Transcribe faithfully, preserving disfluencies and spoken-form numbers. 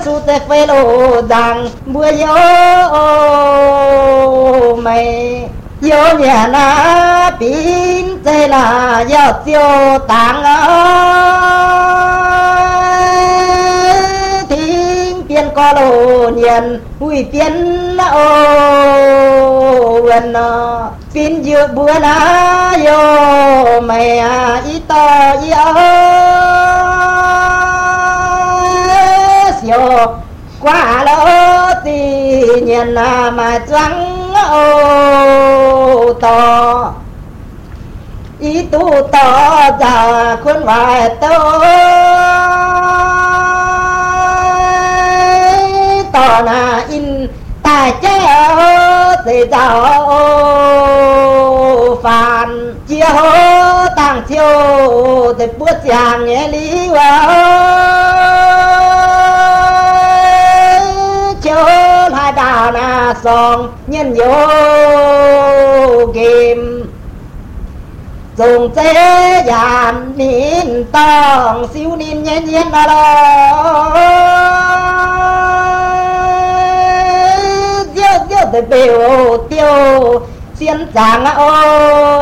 su tê phê lô rằng bữa gió mày gió nhà na pin tê là gió tiêu tàng thiên tiên có lô nhiên huy tiên ô gần pin dưa bữa na yo mày à ít to yo yo qua lỡ thì nhìn mà trắng ô to ý tu to già khuôn vài to to na in ta chế thì giàu phàn chia hô tàng chiêu thì bước chàng nghe lý vào hai đà na song nhân vô kim dùng chế giàn nín tòng siêu nín nhiên nhiên là lo diêu diêu từ biểu tiêu xiên chàng ô